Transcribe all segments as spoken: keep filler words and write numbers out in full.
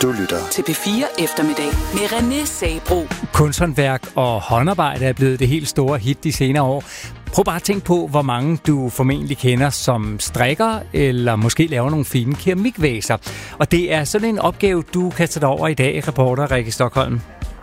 Du lytter til P fire Eftermiddag med René Sabro. Kunsthåndværk og håndarbejde er blevet det helt store hit de senere år. Prøv bare at tænke på, hvor mange du formentlig kender, som strikker eller måske laver nogle fine keramikvaser. Og det er sådan en opgave, du kaster dig over i dag, reporter Rikke Stockholm.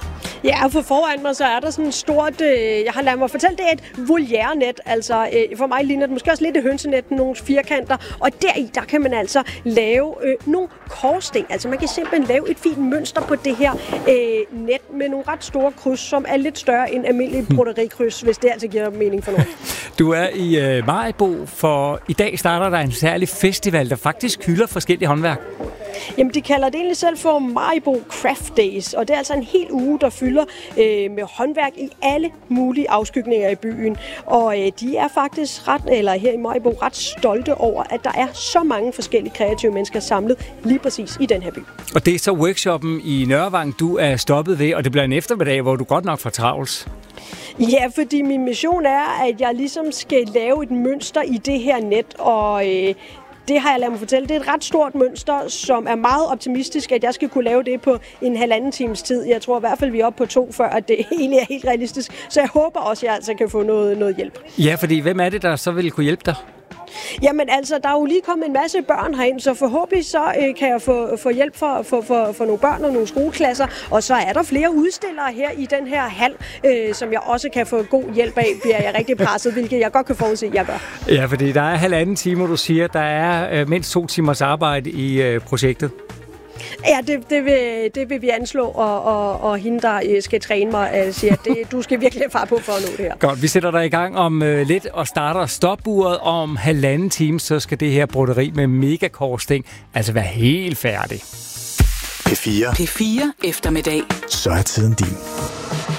Ja, for foran mig så er der sådan et stort, øh, jeg har ladet mig fortælle, det er et voliere-net. Altså øh, for mig ligner det måske også lidt et hønsenet, nogle firkanter. Og deri, der kan man altså lave øh, nogle korsting. Altså man kan simpelthen lave et fint mønster på det her øh, net med nogle ret store kryds, som er lidt større end almindelige broderikryds, hvis det altså giver mening for nogen. Du er i øh, Maribo, for i dag starter der en særlig festival, der faktisk hylder forskellige håndværk. Jamen, de kalder det egentlig selv for Maribo Craft Days, og det er altså en hel uge, der fylder øh, med håndværk i alle mulige afskygninger i byen. Og øh, de er faktisk ret, eller her i Maribo ret stolte over, at der er så mange forskellige kreative mennesker samlet lige præcis i den her by. Og det er så workshoppen i Nørrevang, du er stoppet ved, og det bliver en eftermiddag, hvor du godt nok får travlt. Ja, fordi min mission er, at jeg ligesom skal lave et mønster i det her net, og øh, det har jeg ladet mig fortælle. Det er et ret stort mønster, som er meget optimistisk, at jeg skal kunne lave det på en halvanden times tid. Jeg tror i hvert fald, vi er oppe på to, før at det egentlig er helt realistisk. Så jeg håber også, at jeg altså kan få noget, noget hjælp. Ja, fordi hvem er det, der så vil kunne hjælpe dig? Jamen altså, der er jo lige kommet en masse børn herind, så forhåbentlig så øh, kan jeg få, få hjælp for, for, for, for nogle børn og nogle skoleklasser. Og så er der flere udstillere her i den her hal, øh, som jeg også kan få god hjælp af, bliver jeg rigtig presset, hvilket jeg godt kan forudse, at jeg gør. Ja, fordi der er halvanden time, du siger, der er øh, mindst to timers arbejde i øh, projektet. Ja, det, det, vil, det vil vi anslå, og, og, og hende, der skal træne mig, siger, at det, du skal virkelig fare på for at nå det her. Godt, vi sætter dig i gang om øh, lidt og starter stopuret om halvanden time, så skal det her broderi med megakorsting altså være helt færdig. P fire. P fire Eftermiddag. Så er tiden din.